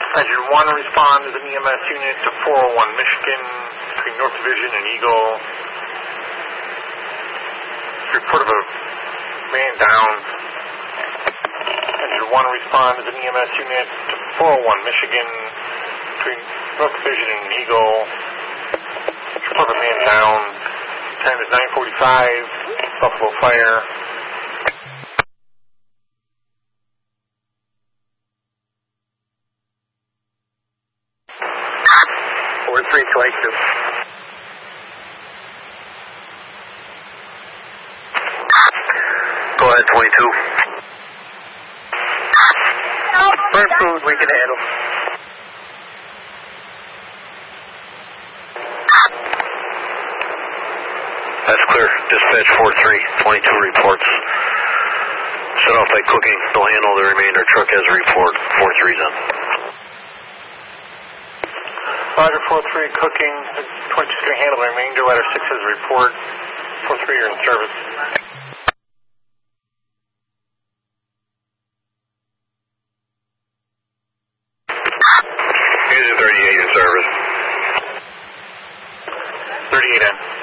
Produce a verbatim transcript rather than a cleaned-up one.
Engine one, respond as an E M S unit to four oh one Michigan between North Division and Eagle. Report of a man down. Engine one, respond as an E M S unit to four oh one Michigan between North Division and Eagle. Report of a man down. Time is nine forty-five. Buffalo Fire. four three twenty-two. Go ahead, twenty-two. Burn food we can handle. That's clear. Dispatch four three twenty-two reports. Set off by cooking. They'll handle the remainder. Truck has a report. four three then. Roger, four three cooking. twenty-two three handle the remainder. Ladder six has a report. four three are in service. Unit thirty-eight in service. thirty-eight in.